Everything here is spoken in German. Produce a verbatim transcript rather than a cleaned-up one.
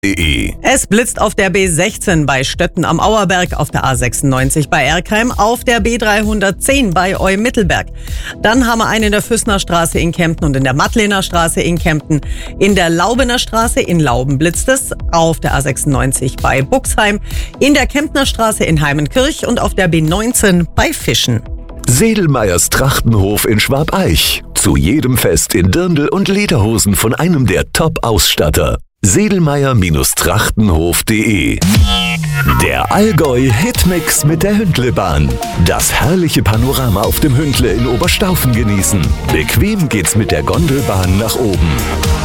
Es blitzt auf der B sechzehn bei Stötten am Auerberg, auf der A sechsundneunzig bei Erkheim, auf der B dreihundertzehn bei Eu-Mittelberg. Dann haben wir einen in der Füssner Straße in Kempten und in der Mattlener Straße in Kempten. In der Laubener Straße in Lauben blitzt es, auf der A sechsundneunzig bei Buxheim, in der Kemptner Straße in Heimenkirch und auf der B neunzehn bei Fischen. Sedelmeyers Trachtenhof in Schwabeich. Zu jedem Fest in Dirndl und Lederhosen von einem der Top-Ausstatter. sedelmeyer Trachtenhof punkt de. Der Allgäu-Hitmix mit der Hündlebahn. Das herrliche Panorama auf dem Hündle in Oberstaufen genießen. Bequem geht's mit der Gondelbahn nach oben.